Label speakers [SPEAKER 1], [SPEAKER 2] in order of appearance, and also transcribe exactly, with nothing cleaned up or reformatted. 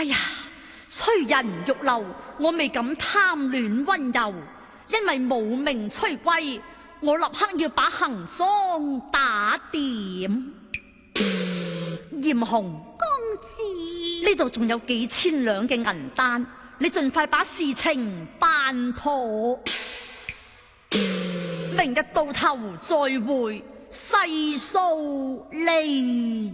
[SPEAKER 1] 哎呀，催人欲漏，我未敢貪戀溫柔，因為無名催歸，我立刻要把行裝打點。艷紅
[SPEAKER 2] 公子，
[SPEAKER 1] 呢度仲有幾千兩嘅銀單，你盡快把事情辦妥，明日到頭再會細數利